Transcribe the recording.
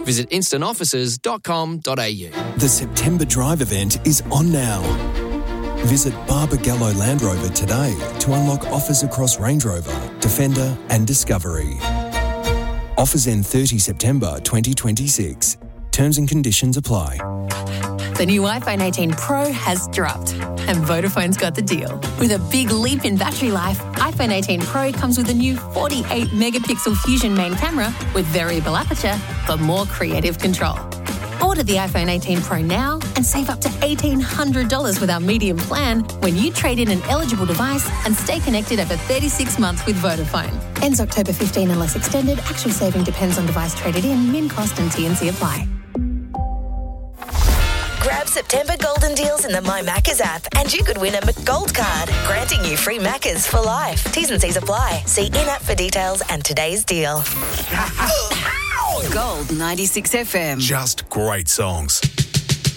Visit instantofficers.com.au. The September Drive event is on now. Visit Barbagallo Land Rover today to unlock offers across Range Rover, Defender and Discovery. Offers end 30 September 2026. Terms and conditions apply. The new iPhone 18 Pro has dropped, and Vodafone's got the deal. With a big leap in battery life, iPhone 18 Pro comes with a new 48-megapixel Fusion main camera with variable aperture for more creative control. Order the iPhone 18 Pro now and save up to $1,800 with our medium plan when you trade in an eligible device and stay connected over 36 months with Vodafone. Ends October 15 unless extended. Actual saving depends on device traded in. Min cost and T&C apply. Grab September golden deals in the My Maccas app and you could win a McGold card, granting you free Maccas for life. T's and C's apply. See in-app for details and today's deal. Gold 96 FM. Just great songs.